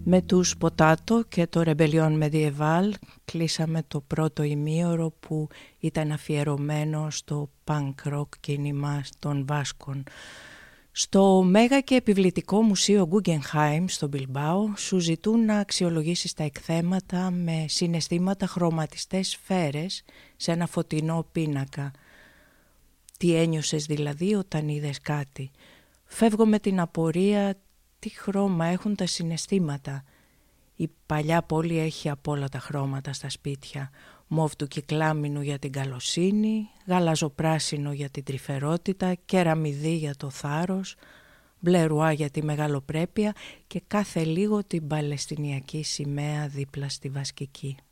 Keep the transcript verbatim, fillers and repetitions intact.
Με τους Ποτάτο και το Ρεμπελιόν Μεδιεβάλ κλείσαμε το πρώτο ημίωρο που ήταν αφιερωμένο στο punk rock κίνημα των Βάσκων. Στο Μέγα και Επιβλητικό Μουσείο Guggenheim στο Μπιλμπάο σου ζητούν να αξιολογήσεις τα εκθέματα με συναισθήματα χρωματιστές σφαίρες σε ένα φωτεινό πίνακα. Τι ένιωσες δηλαδή όταν είδες κάτι? Φεύγω με την απορία τι χρώμα έχουν τα συναισθήματα. Η παλιά πόλη έχει από όλα τα χρώματα στα σπίτια. Μόβ του κυκλάμινου για την καλοσύνη, γαλαζοπράσινο για την τρυφερότητα, κεραμιδί για το θάρρος, μπλε ρουά για τη μεγαλοπρέπεια και κάθε λίγο την παλαιστινιακή σημαία δίπλα στη βασκική.